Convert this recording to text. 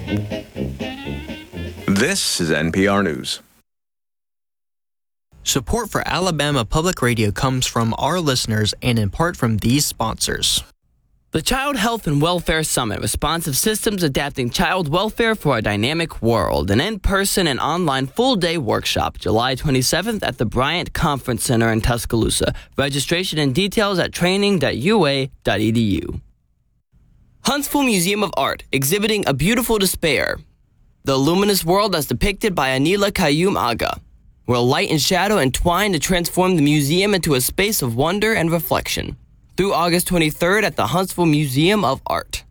This is NPR News. Support for Alabama Public Radio comes from our listeners and in part from these sponsors. The Child Health and Welfare Summit, Responsive Systems Adapting Child Welfare for a Dynamic World, an in-person and online full-day workshop, July 27th at the Bryant Conference Center in Tuscaloosa. Registration and details at training.ua.edu. Huntsville Museum of Art, exhibiting A Beautiful Despair. The luminous world as depicted by Anila Qayyum Aga, where light and shadow entwine to transform the museum into a space of wonder and reflection. Through August 23rd at the Huntsville Museum of Art.